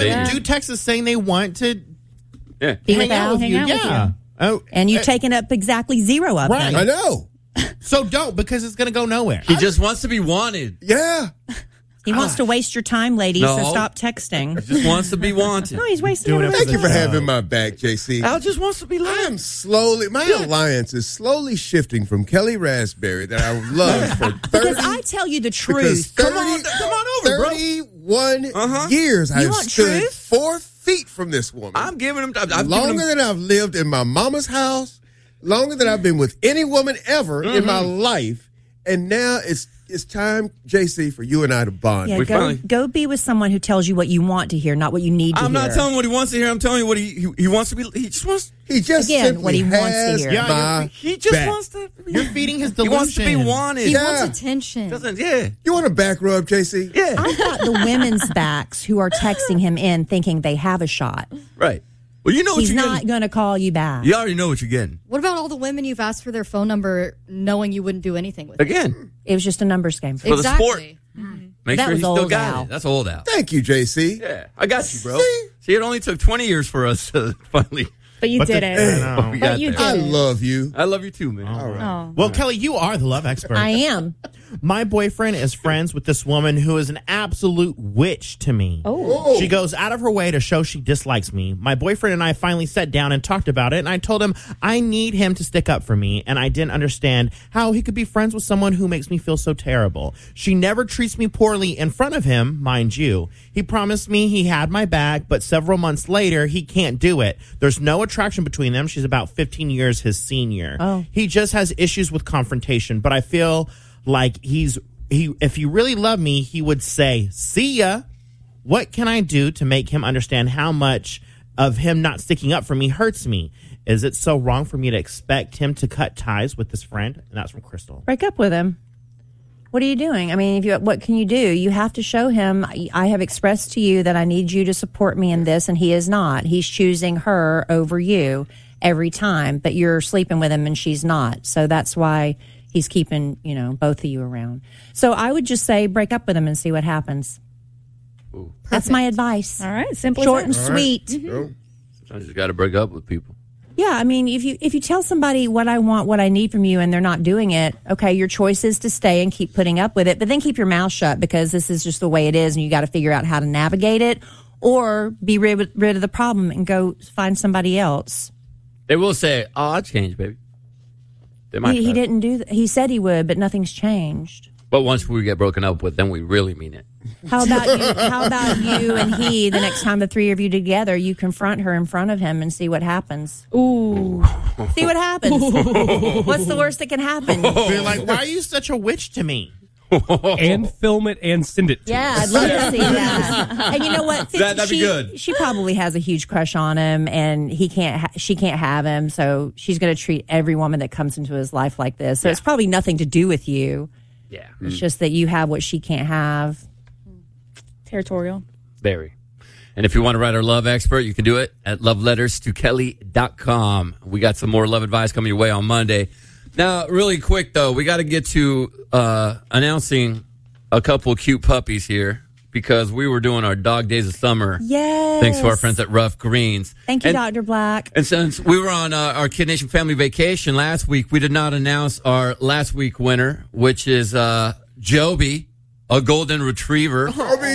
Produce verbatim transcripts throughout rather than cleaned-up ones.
women Yeah. do text us saying they want to Yeah. Be hang with out Al, with hang you. out with Yeah. Oh, And you've uh, taken up exactly zero of Right. them. I know. So don't, because it's going to go nowhere. He just wants to be wanted. Yeah. He wants to waste your time, ladies, No. so stop texting. Just wants to be wanted. No, he's wasting Doing it everybody's Thank you for time. having my back, J C. Al just wants to be I loved. am slowly, my alliance is slowly shifting from Kelly Raspberry that I loved for thirty. Because I tell you the because truth. thirty, Come on, come on over, bro. thirty-one Uh-huh. years I You have want stood truth? four feet from this woman. I'm giving him. I've given longer him, than I've lived in my mama's house, longer than I've been with any woman ever Mm-hmm. in my life, and now it's it's time, J C, for you and I to bond. Yeah, We go, finally- go be with someone who tells you what you want to hear, not what you need to I'm hear. not telling him what he wants to hear. I'm telling you what he he, he wants to be. He just wants. He just Again, simply what he wants to has hear. Yeah, my He just back. wants to. You're feeding his He delusion. wants to be wanted. He Yeah. wants attention. Doesn't yeah You want a back rub, J C? yeah I've got the women's backs who are texting him in thinking they have a shot. right. Well, you know what He's you're not getting. going to call you back. You already know what you're getting. What about all the women you've asked for their phone number knowing you wouldn't do anything with it? Again, It was just a numbers game. for the sport. Exactly. Make That sure was he still old got Al. it. That's old Al. Thank you, J C. Yeah, I got you, bro. See? See, it only took twenty years for us to finally. But you But did the- it. I know. we But got you there. did I it. love you. I love you too, man. All right. Oh. Well, Kelly, you are the love expert. I am. My boyfriend is friends with this woman who is an absolute witch to me. Oh. She goes out of her way to show she dislikes me. My boyfriend and I finally sat down and talked about it, and I told him I need him to stick up for me, and I didn't understand how he could be friends with someone who makes me feel so terrible. She never treats me poorly in front of him, mind you. He promised me he had my back, but several months later, he can't do it. There's no attraction between them. She's about fifteen years his senior. Oh. He just has issues with confrontation, but I feel like he's he if he really loved me, he would say, "See ya." What can I do to make him understand how much of him not sticking up for me hurts me? Is it so wrong for me to expect him to cut ties with this friend? And that's from Crystal. Break up with him. What are you doing? I mean, if you, what can you do? You have to show him, I I have expressed to you that I need you to support me in this, and he is not. He's choosing her over you every time, but you're sleeping with him and she's not. So that's why he's keeping, you know, both of you around. So I would just say break up with him and see what happens. That's my advice. All right, simple as Short that. and sweet. I just got to break up with people. Yeah, I mean, if you if you tell somebody what I want, what I need from you, and they're not doing it, okay, your choice is to stay and keep putting up with it, but then keep your mouth shut because this is just the way it is, and you got to figure out how to navigate it, or be rid, rid of the problem and go find somebody else. They will say, "Oh, I changed, baby." They might. He, he try. didn't do. Th- he said he would, but nothing's changed. But once we get broken up with, then we really mean it. How about you? How about you and he? The next time the three of you together, you confront her in front of him and see what happens. Ooh. See what happens. What's the worst that can happen? You're like, why are you such a witch to me? And film it and send it to Yeah, us. I'd love to see that. And you know what? That- that'd be she, good. She probably has a huge crush on him, and he can't. Ha- she can't have him, so she's going to treat every woman that comes into his life like this. So it's probably nothing to do with you. Yeah, It's just that you have what she can't have. Territorial. very. And if you want to write our love expert, you can do it at love letters to kelly dot com. We got some more love advice coming your way on Monday. Now, really quick, though, we got to get to uh, announcing a couple of cute puppies here because we were doing our dog days of summer. Yes. Thanks to our friends at Rough Greens. Thank you, And- Doctor Black. And since we were on uh, our Kid Nation family vacation last week, we did not announce our last week winner, which is uh, Joby, a golden retriever.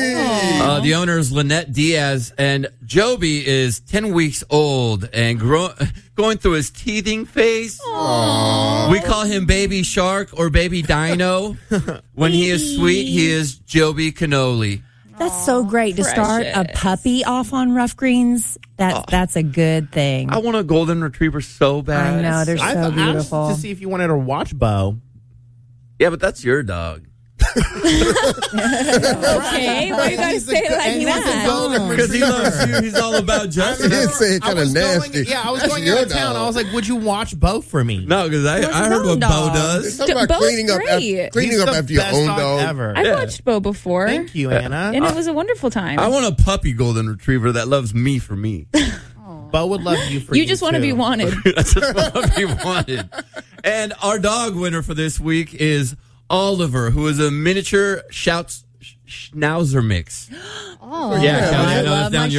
Uh, the owner is Lynette Diaz, and Joby is ten weeks old and grow- going through his teething phase. Aww. We call him Baby Shark or Baby Dino. When he is sweet, he is Joby Cannoli. That's so great to start a precious. puppy off on Rough Greens. That's that's a good thing. I want a golden retriever so bad. I know, they're I've so asked beautiful. to see if you wanted to watch Bo. Yeah, but that's your dog. Okay, why you gotta He's a say go- it like and he's a that? golden Because he retriever. loves you. He's all about I justice. didn't say it I kind of was going- nasty. yeah, I was That's going your out of town. dog. I was like, would you watch Bo for me? No, because I, What's I his heard own what Bo dog? does. Talk about Bo's cleaning up, great. after, cleaning He's up the after your best own dog dog. ever. I've Yeah. watched Bo before. Thank you, Anna. And it was a wonderful time. I want a puppy golden retriever that loves me for me. Bo would love you for you you just want to too. be wanted. That's just what he wanted. And our dog winner for this week is Oliver, who is a miniature Shouts Schnauzer mix. Oh, Yeah, Kelly, I I know love that's down my your